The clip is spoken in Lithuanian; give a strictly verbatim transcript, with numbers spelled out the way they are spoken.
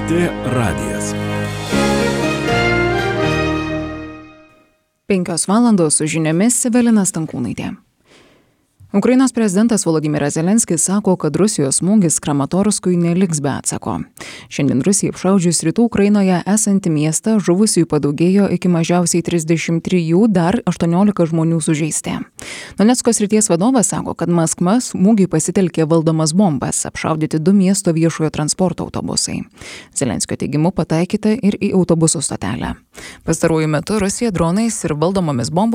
T radijas. Penkios valandos su žiniomis Evelina Stankūnaitė. Ukrainos prezidentas Volodymyras Zelenskis sako, kad Rusijos smūgis Kramatorskui neliks be atsako. Šiandien Rusijai apšaudžius rytų Ukrainoje esantį miestą žuvusiųjų padaugėjo iki mažiausiai trisdešimt trijų, dar aštuoniolika žmonių sužeisti. Donecko srities vadovas sako, kad Maskva smūgiui pasitelkė valdomas bombas, apšaudyti du miesto viešojo transporto autobusai. Zelenskio teigimu pataikyta ir į autobusų stotelę. Pastaruoju metu Rusija dronais ir valdomomis bombomis